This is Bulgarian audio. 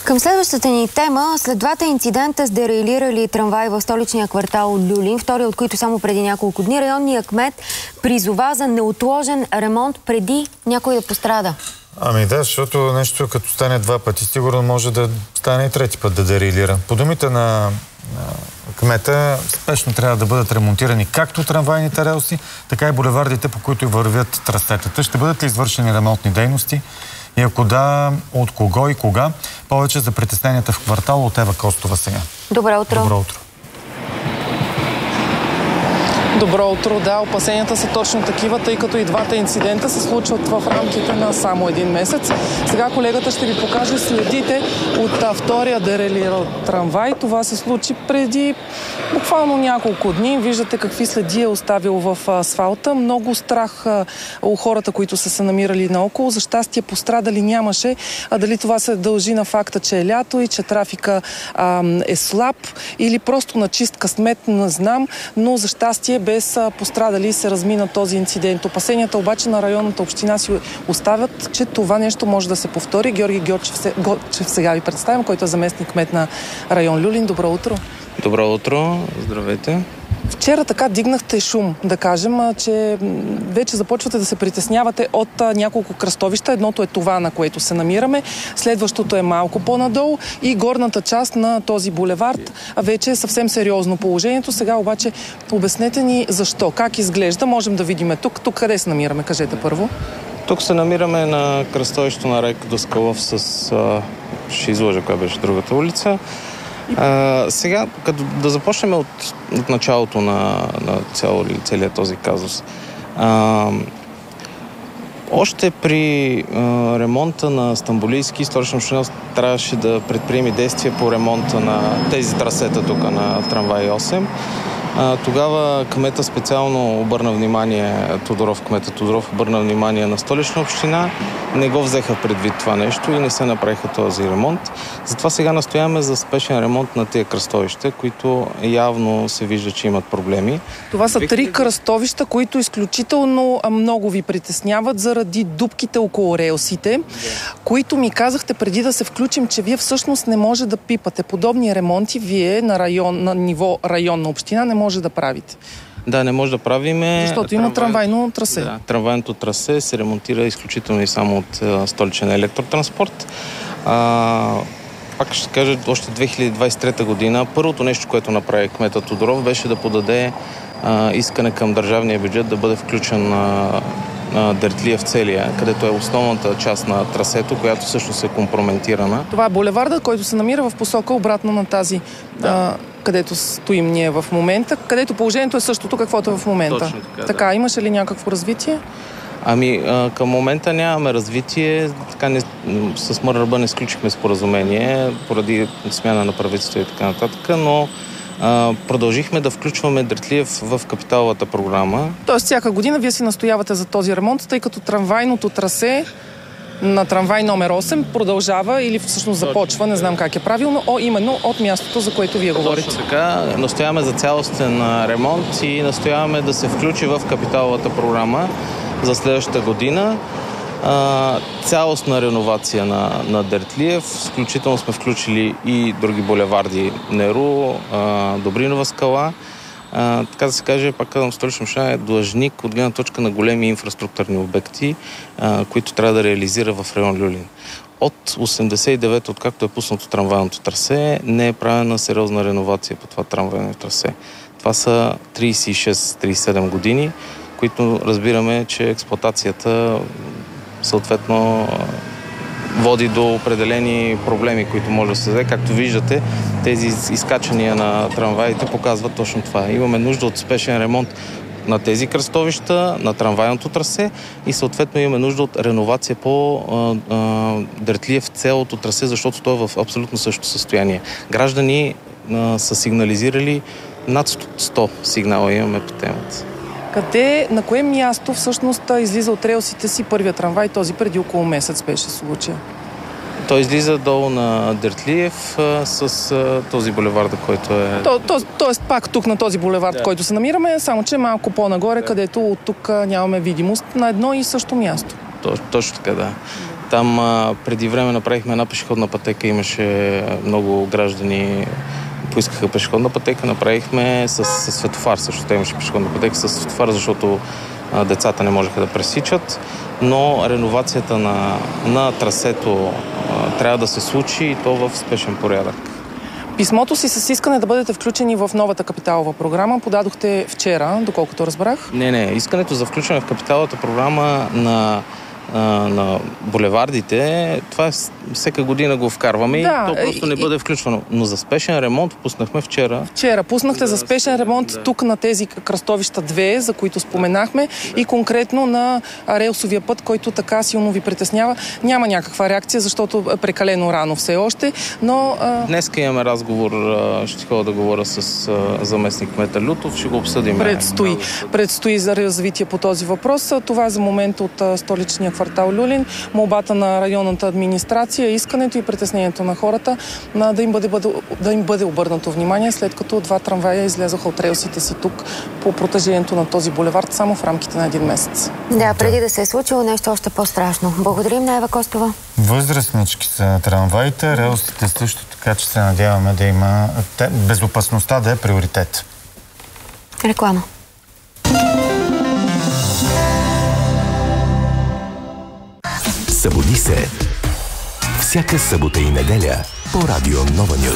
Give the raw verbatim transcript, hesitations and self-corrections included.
Към следващата ни тема, след двата инцидента с дерайлирали трамвай в столичния квартал Люлин, втори от които само преди няколко дни, районният кмет призова за неотложен ремонт преди някой да пострада. Ами да, защото нещо като стане два пъти, сигурно може да стане и трети път да дерайлира. По думите на кмета, спешно трябва да бъдат ремонтирани както трамвайните релси, така и булевардите, по които вървят трасетата. Ще бъдат ли извършени ремонтни дейности? И ако да, от кого и кога? Повече за притесненията в квартала от Ева Костова сега. Добро утро. Добро утро. Добро утро. Да, опасенията са точно такива, тъй като и двата инцидента се случват в рамките на само един месец. Сега колегата ще ви покаже следите от а, втория дерайлирал трамвай. Това се случи преди буквално няколко дни. Виждате какви следи е оставил в асфалта. Много страх а, у хората, които са се намирали наоколо. За щастие пострадали нямаше. А дали това се дължи на факта, че е лято и че трафика а, е слаб или просто на чист късмет, не знам, но за щастие без пострадали се размина този инцидент. Опасенията обаче на районната община си оставят, че това нещо може да се повтори. Георги Гьочев сега ви представям, който е заместник кмет на район Люлин. Добро утро. Добро утро. Здравейте. Вчера така дигнахте шум, да кажем, че вече започвате да се притеснявате от няколко кръстовища. Едното е това, на което се намираме. Следващото е малко по-надолу и горната част на този булевард вече е съвсем сериозно положението. Сега обаче обяснете ни защо, как изглежда. Можем да видим тук. Тук къде се намираме? Кажете първо. Тук се намираме на кръстовището на река Даскалов с... А, ще изложа коя беше другата улица. А, сега, като да започнем от, от началото на, на цяло, целият този казус. А, още при а, ремонта на Стамболийски, Столична община трябваше да предприеме действия по ремонта на тези трасета тук на трамвай осем. А, тогава кмета специално обърна внимание, Тодоров, кмета Тодоров обърна внимание на Столична община. Не го взеха предвид това нещо и не се направиха този ремонт. Затова сега настояваме за спешен ремонт на тия кръстовища, които явно се вижда, че имат проблеми. Това са три кръстовища, които изключително много ви притесняват заради дупките около релсите, които ми казахте преди да се включим, че вие всъщност не може да пипате. Подобни ремонти вие на, район, на ниво районна община не може да правите. Да, не може да правиме. Защото има трамвайно трасе. Да, трамвайното трасе се ремонтира изключително и само от а, столичен електротранспорт. А, пак ще кажа, още две хиляди двадесет и трета година първото нещо, което направи кмета Тодоров, беше да подаде а, искане към държавния бюджет да бъде включен а, на Дертлиев целия, където е основната част на трасето, която всъщност е компрометирана. Това е булевардът, който се намира в посока обратно на тази, да. а, където стоим ние в момента, където положението е същото, каквото е в момента. Точно така, така да. Имаше ли някакво развитие? Ами, а, към момента нямаме развитие. Така не, с МРРБ не сключихме споразумение, поради смяна на правителство и така нататък, но а, продължихме да включваме Дертлиев в капиталовата програма. Тоест, всяка година вие си настоявате за този ремонт, тъй като трамвайното трасе на трамвай номер осем продължава или всъщност започва, не знам как е правилно, о, именно от мястото, за което вие говорите. Точно така, настояваме за цялостен ремонт и настояваме да се включи в капиталовата програма за следващата година. А, цялостна реновация на, на Дертлиев, включително сме включили и други булеварди, Неру, а, Добринова скала. А, така да се каже, пак казвам, Столична община е длъжник от гледна точка на големи инфраструктурни обекти, а, които трябва да реализира в район Люлин. От осемдесет и девета, откакто е пуснато трамвайното трасе, не е правена сериозна реновация по това трамвайно трасе. Това са тридесет и шест тридесет и седем години, които разбираме, че експлоатацията съответно води до определени проблеми, които може да се взе. Както виждате, тези изкачания на трамваите показват точно това. Имаме нужда от спешен ремонт на тези кръстовища, на трамвайното трасе и съответно имаме нужда от реновация по а, а, Дертлиев цялото трасе, защото то е в абсолютно същото състояние. Граждани а, са сигнализирали над сто сигнала имаме по темата. Къде, на кое място всъщност излиза от релсите си първия трамвай, този преди около месец беше случая? Той излиза долу на Дертлиев а, с а, този булевард, който е... То, то, тоест пак тук на този булевард, да. който се намираме, само че малко по-нагоре, да. където от тук нямаме видимост на едно и също място. То, точно така, да. Там а, преди време направихме една пешеходна пътека, имаше много граждани, поискаха пешеходна пътека, направихме с, с светофар, също имаше пешеходна пътека с светофар, защото а, децата не можеха да пресичат, но реновацията на, на трасето а, трябва да се случи и то в спешен порядък. Писмото си с искане да бъдете включени в новата капиталова програма подадохте вчера, доколкото разбрах. Не, не. Искането за включване в капиталовата програма на, на булевардите, това всека година го вкарваме да, и то просто не бъде включвано. Но за спешен ремонт пуснахме вчера. Вчера пуснахте за спешен ремонт да. Тук на тези кръстовища две, за които споменахме, и конкретно на релсовия път, който така силно ви притеснява. Няма някаква реакция, защото е прекалено рано все още, но... А... Днеска имаме разговор, ще ходя да говоря с заместник кмета Лютов, ще го обсъдим. Предстои. Предстои за развитие по този въпрос. Това е за момент от столичния квартал Люлин. Молбата на районната администрация, искането и притеснението на хората на да им бъде, бъде, да им бъде обърнато внимание, след като два трамвая излязоха от релсите си тук по протежението на този булевард само в рамките на един месец. Да, преди да се е случило нещо още по-страшно. Благодарим на Ева Костова. Възрастнички са на трамваите, релсите също, така че се надяваме да има безопасността да е приоритет. Реклама. Събуди се. Всяка събота и неделя по радио Нова Нюз.